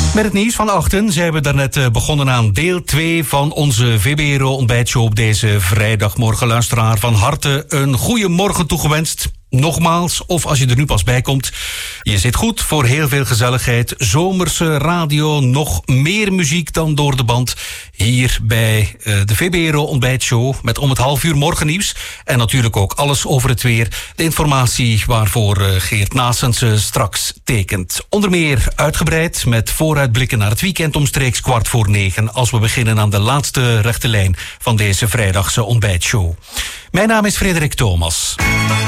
Met het nieuws van 8 zijn we daarnet begonnen aan deel 2 van onze VBRO ontbijtshow op deze vrijdagmorgen. Luisteraar, van harte een goede morgen toegewenst. Nogmaals, of als je er nu pas bij komt, je zit goed voor heel veel gezelligheid. Zomerse radio, nog meer muziek dan door de band. Hier bij de VBRO ontbijtshow met om het 12:30 morgennieuws. En natuurlijk ook alles over het weer. De informatie waarvoor Geert Naessens straks tekent. Onder meer uitgebreid met vooruitblikken naar het weekend omstreeks 8:45. Als we beginnen aan de laatste rechte lijn van deze vrijdagse ontbijtshow. Mijn naam is Frederik Thomas.